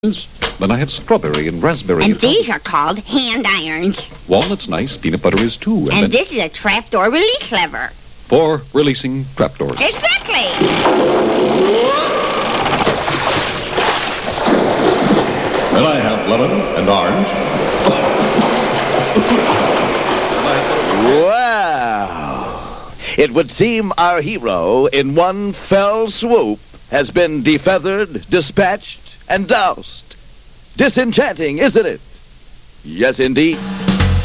Then I have strawberry and raspberry. And these are called hand irons. Walnut's nice. Peanut butter is too. And this is a trapdoor release lever. For releasing trapdoors. Exactly. Then I have lemon and orange. Wow. It would seem our hero, in one fell swoop, has been defeathered, dispatched, and doused. Disenchanting, isn't it? Yes, indeed.